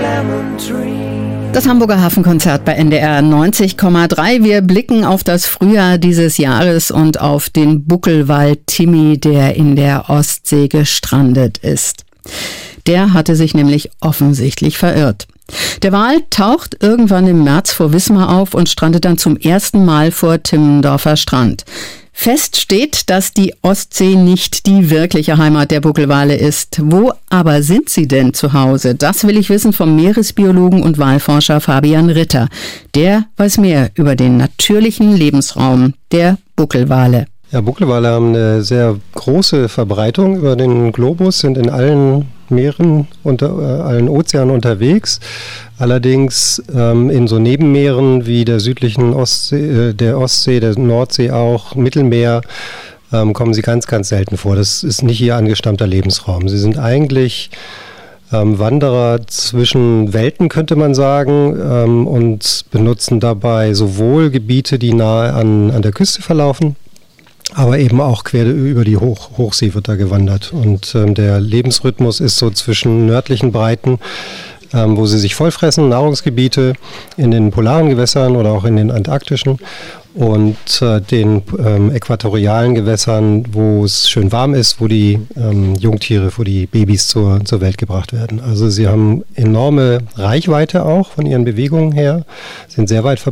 Das Hamburger Hafenkonzert bei NDR 90,3. Wir blicken auf das Frühjahr dieses Jahres und auf den Buckelwal Timmy, der in der Ostsee gestrandet ist. Der hatte sich nämlich offensichtlich verirrt. Der Wal taucht irgendwann im März vor Wismar auf und strandet dann zum ersten Mal vor Timmendorfer Strand. Fest steht, dass die Ostsee nicht die wirkliche Heimat der Buckelwale ist. Wo aber sind sie denn zu Hause? Das will ich wissen vom Meeresbiologen und Walforscher Fabian Ritter. Der weiß mehr über den natürlichen Lebensraum der Buckelwale. Ja, Buckelwale haben eine sehr große Verbreitung über den Globus, sind in allen Meeren, allen Ozeanen unterwegs. Allerdings in so Nebenmeeren wie der südlichen Ostsee, der Nordsee auch, Mittelmeer, kommen sie ganz, ganz selten vor. Das ist nicht ihr angestammter Lebensraum. Sie sind eigentlich Wanderer zwischen Welten, könnte man sagen, und benutzen dabei sowohl Gebiete, die nahe an der Küste verlaufen, aber eben auch quer über die Hochsee wird da gewandert. Und der Lebensrhythmus ist so zwischen nördlichen Breiten, wo sie sich vollfressen, Nahrungsgebiete in den polaren Gewässern oder auch in den antarktischen, und den äquatorialen Gewässern, wo es schön warm ist, wo die Jungtiere, wo die Babys zur Welt gebracht werden. Also sie haben enorme Reichweite auch von ihren Bewegungen her, sind sehr weit verbreitet.